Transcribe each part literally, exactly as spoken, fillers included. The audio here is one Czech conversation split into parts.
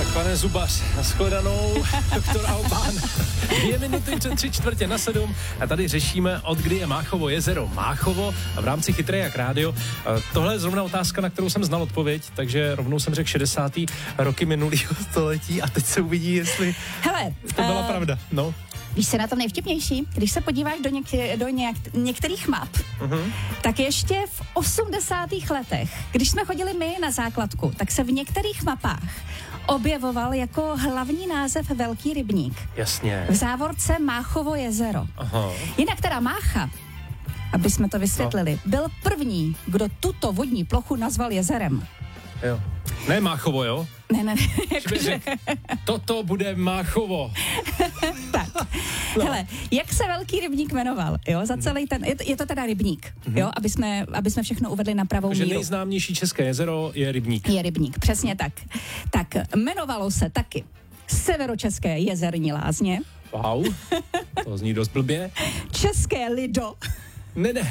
Pane Zubař, nashledanou, doktor Albán. Dvě minuty před tři čtvrtě na sedm a tady řešíme, od kdy je Máchovo jezero Máchovo a v rámci Chytré jak rádio. Tohle je zrovna otázka, na kterou jsem znal odpověď, takže rovnou jsem řekl šedesátý roky minulého století a teď se uvidí, jestli Hele, to byla uh, pravda. No. Víš se na tom nejvtipnější? Když se podíváš do, něk- do nějak- některých map, uh-huh. tak ještě v osmdesátých letech, když jsme chodili my na základku, tak se v některých mapách objevoval jako hlavní název Velký rybník. Jasně. V závorce Máchovo jezero. Aha. Jinak teda Mácha, aby jsme to vysvětlili, no. byl první, kdo tuto vodní plochu nazval jezerem. Jo. Ne Máchovo, jo? Ne, ne, jakože... Toto bude Máchovo. Tak, no. Hele, jak se Velký rybník jmenoval, jo, za celý ten, je to, je to teda rybník, mm-hmm. jo, aby jsme, aby jsme všechno uvedli na pravou Takže míru. nejznámější české jezero je Rybník. Je Rybník, přesně tak. Tak, jmenovalo se taky Severočeské jezerní lázně. Wow, to zní dost blbě. České Lido. Ne, ne.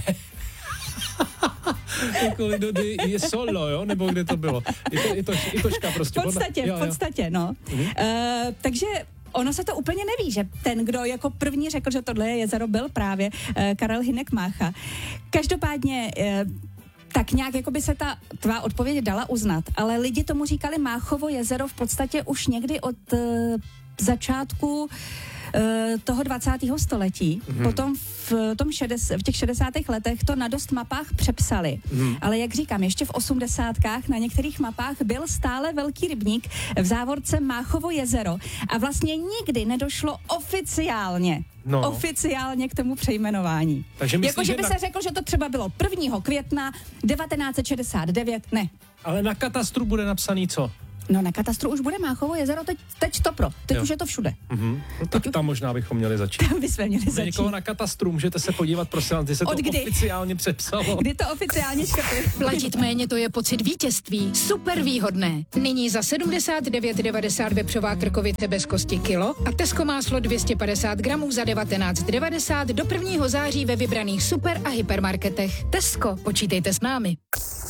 Jako Lido je solo, jo? Nebo kde to bylo? Je to, je to, je točka prostě. V podstatě, jo, v podstatě, jo. no. Mhm. Uh, takže ono se to úplně neví, že ten, kdo jako první řekl, že tohle jezero, byl právě uh, Karel Hynek Mácha. Každopádně uh, tak nějak jako by se ta tvá odpověď dala uznat, ale lidi tomu říkali Máchovo jezero v podstatě už někdy od uh, začátku toho dvacátého století. Mm. Potom v, tom šedes, v těch šedesátých letech to na dost mapách přepsali. Mm. Ale jak říkám, ještě v osmdesátkách na některých mapách byl stále Velký rybník, v závorce Máchovo jezero a vlastně nikdy nedošlo oficiálně No. oficiálně k tomu přejmenování. Jako, že by na... se řekl, že to třeba bylo prvního května devatenáct set šedesát devět, ne. Ale na katastru bude napsaný co? No na katastru už bude Máchovo jezero, teď, teď to pro, teď jo. už je to všude. Mm-hmm. No, tak tam možná bychom měli začít. Tam bychom měli začít. Někoho na katastru, můžete se podívat, prosím, kdy se to kdy? oficiálně přepsalo. Kdy to oficiálně škrtuje? Platit méně, to je pocit vítězství. Super výhodné. Nyní za sedmdesát devět devadesát vepřová krkovice bez kosti kilo a Tesco máslo dvě stě padesát gramů za devatenáct devadesát do prvního září ve vybraných super a hypermarketech. Tesco, počítejte s námi.